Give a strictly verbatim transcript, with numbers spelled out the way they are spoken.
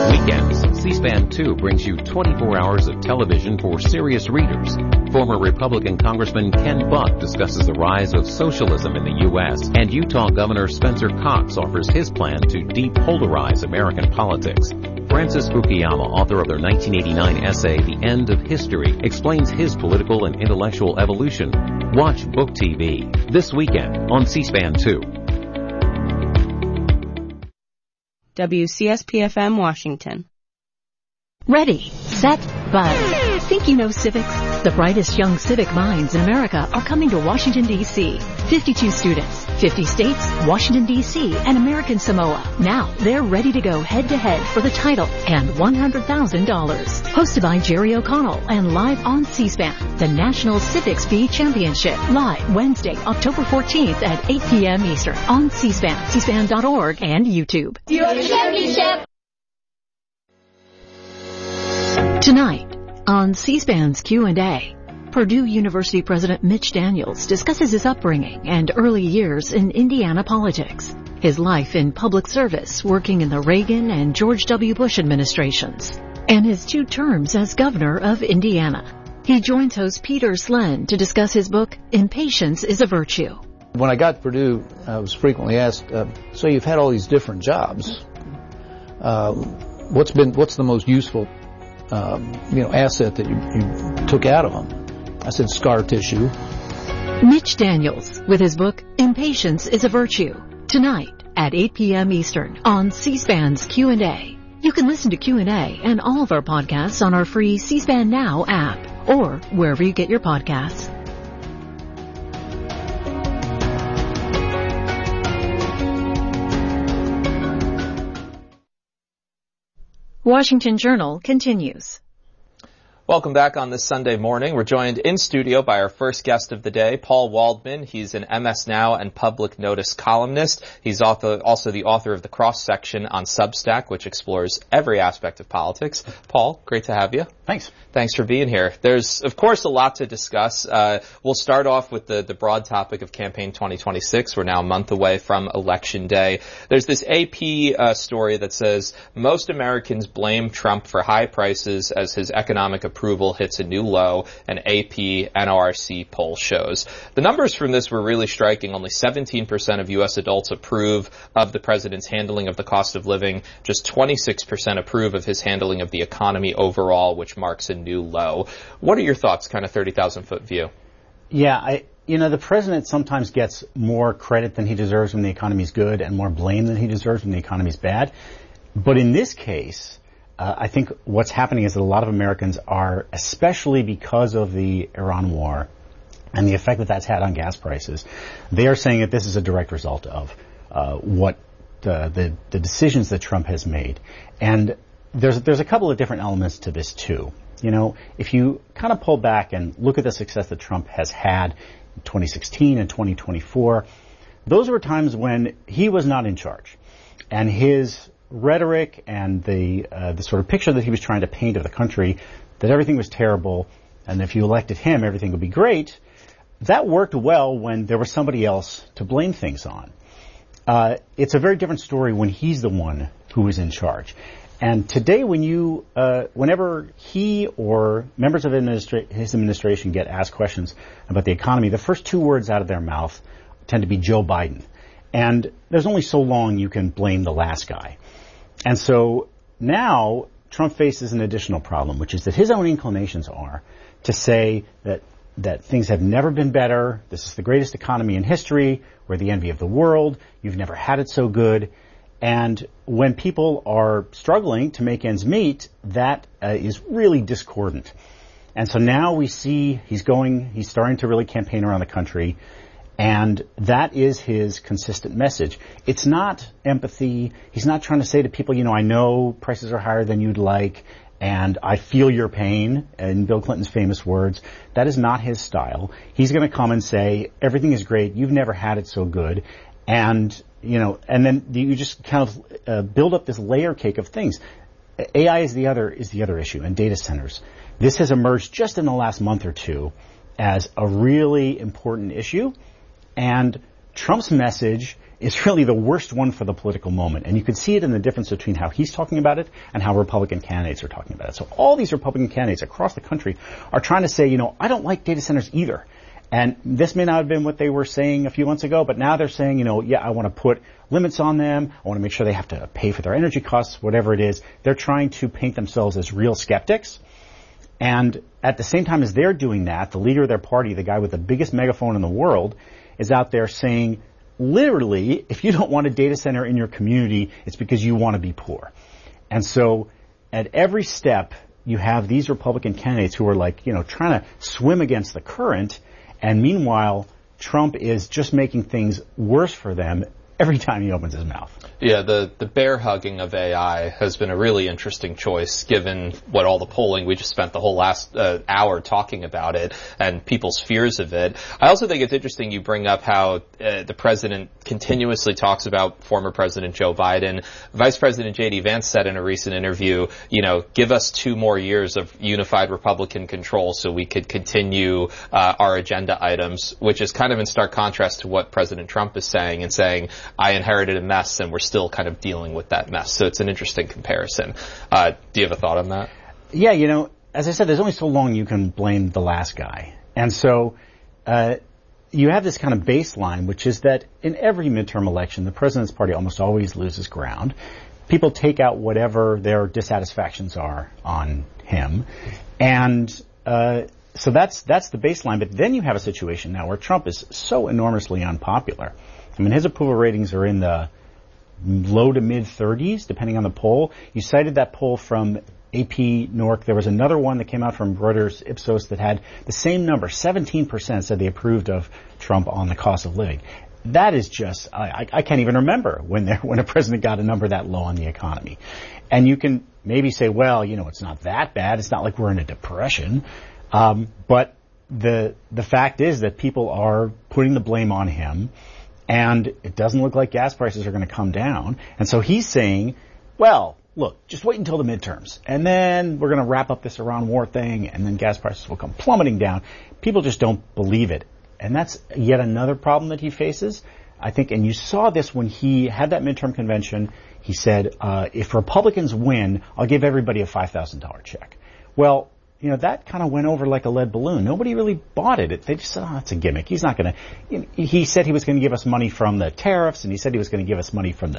Weekends, C-SPAN two brings you twenty-four hours of television for serious readers. Former Republican Congressman Ken Buck discusses the rise of socialism in the U S, and Utah Governor Spencer Cox offers his plan to depolarize American politics. Francis Fukuyama, author of their nineteen eighty-nine essay, The End of History, explains his political and intellectual evolution. Watch Book T V this weekend on C-SPAN two. W C S P F M Washington. Ready, set, buzz. Think you know civics? The brightest young civic minds in America are coming to Washington, D C fifty-two students, fifty states, Washington, D C, and American Samoa. Now they're ready to go head-to-head for the title and one hundred thousand dollars. Hosted by Jerry O'Connell and live on C-SPAN, the National Civics Bee Championship. Live Wednesday, October fourteenth at eight p.m. Eastern on C-SPAN, C SPAN dot org, and YouTube. Your championship! Tonight, on C-SPAN's Q and A, Purdue University President Mitch Daniels discusses his upbringing and early years in Indiana politics, his life in public service working in the Reagan and George W. Bush administrations, and his two terms as governor of Indiana. He joins host Peter Slen to discuss his book, Impatience is a Virtue. When I got to Purdue, I was frequently asked, uh, so you've had all these different jobs. Uh, what's been, what's the most useful Um, you know, asset that you, you took out of them? I said scar tissue. Mitch Daniels with his book, Impatience is a Virtue, tonight at eight p.m. Eastern on C-SPAN's Q and A. You can listen to Q and A and all of our podcasts on our free C-SPAN Now app or wherever you get your podcasts. Washington Journal continues. Welcome back on this Sunday morning. We're joined in studio by our first guest of the day, Paul Waldman. He's an M S Now and Public Notice columnist. He's author, also the author of The Cross Section on Substack, which explores every aspect of politics. Paul, great to have you. Thanks. Thanks for being here. There's, of course, a lot to discuss. Uh, we'll start off with the, the broad topic of campaign twenty twenty-six. We're now a month away from Election Day. There's this A P uh, story that says most Americans blame Trump for high prices as his economic approval hits a new low, an A P N O R C poll shows. The numbers from this were really striking. Only seventeen percent of U S adults approve of the president's handling of the cost of living. Just twenty-six percent approve of his handling of the economy overall, which marks a new low. What are your thoughts, kind of thirty thousand foot view? Yeah, I, you know, the president sometimes gets more credit than he deserves when the economy's good and more blame than he deserves when the economy's bad. But in this case, uh, I think what's happening is that a lot of Americans are, especially because of the Iran war and the effect that that's had on gas prices, they are saying that this is a direct result of uh, what uh, the the decisions that Trump has made. And there's there's a couple of different elements to this too. You know, if you kind of pull back and look at the success that Trump has had in twenty sixteen and twenty twenty-four, those were times when he was not in charge, and his rhetoric and the uh, the sort of picture that he was trying to paint of the country, that everything was terrible, and if you elected him, everything would be great, that worked well when there was somebody else to blame things on. Uh, it's a very different story when he's the one who is in charge. And today, when you, uh, whenever he or members of administra- his administration get asked questions about the economy, the first two words out of their mouth tend to be Joe Biden. And there's only so long you can blame the last guy. And so now Trump faces an additional problem, which is that his own inclinations are to say that that things have never been better. This is the greatest economy in history. We're the envy of the world. You've never had it so good. And when people are struggling to make ends meet, that uh, is really discordant. And so now we see he's going, he's starting to really campaign around the country, and that is his consistent message. It's not empathy. He's not trying to say to people, you know, I know prices are higher than you'd like, and I feel your pain, in Bill Clinton's famous words. That is not his style. He's going to come and say, everything is great, you've never had it so good, and you know, and then you just kind of uh, build up this layer cake of things. A I is the other is the other issue, and data centers. This has emerged just in the last month or two as a really important issue, and Trump's message is really the worst one for the political moment. And you can see it in the difference between how he's talking about it and how Republican candidates are talking about it. So all these Republican candidates across the country are trying to say, you know, I don't like data centers either. And this may not have been what they were saying a few months ago, but now they're saying, you know, yeah, I want to put limits on them. I want to make sure they have to pay for their energy costs, whatever it is. They're trying to paint themselves as real skeptics. And at the same time as they're doing that, the leader of their party, the guy with the biggest megaphone in the world, is out there saying, literally, if you don't want a data center in your community, it's because you want to be poor. And so at every step, you have these Republican candidates who are like, you know, trying to swim against the current. And meanwhile, Trump is just making things worse for them every time he opens his mouth. Yeah, the, the bear hugging of A I has been a really interesting choice given what all the polling, we just spent the whole last uh, hour talking about it and people's fears of it. I also think it's interesting you bring up how uh, the president continuously talks about former President Joe Biden. Vice President J D Vance said in a recent interview, you know, give us two more years of unified Republican control so we could continue uh, our agenda items, which is kind of in stark contrast to what President Trump is saying and saying, I inherited a mess and we're still kind of dealing with that mess. So it's an interesting comparison. Uh, do you have a thought on that? Yeah, you know, as I said, there's only so long you can blame the last guy. And so uh, you have this kind of baseline, which is that in every midterm election, the president's party almost always loses ground. People take out whatever their dissatisfactions are on him. And uh, so that's that's the baseline. But then you have a situation now where Trump is so enormously unpopular. I mean, his approval ratings are in the low to mid thirties, depending on the poll. You cited that poll from A P Norc. There was another one that came out from Reuters Ipsos that had the same number. seventeen percent said they approved of Trump on the cost of living. That is just, I, I can't even remember when there, when a president got a number that low on the economy. And you can maybe say, well, you know, it's not that bad. It's not like we're in a depression. Um, but the, the fact is that people are putting the blame on him. And it doesn't look like gas prices are going to come down. And so he's saying, well, look, just wait until the midterms. And then we're going to wrap up this Iran war thing, and then gas prices will come plummeting down. People just don't believe it. And that's yet another problem that he faces, I think. And you saw this when he had that midterm convention. He said, uh, if Republicans win, I'll give everybody a five thousand dollars check. Well, you know, that kind of went over like a lead balloon. Nobody really bought it. it they just said, oh, it's a gimmick. He's not going to, you know, he said he was going to give us money from the tariffs, and he said he was going to give us money from the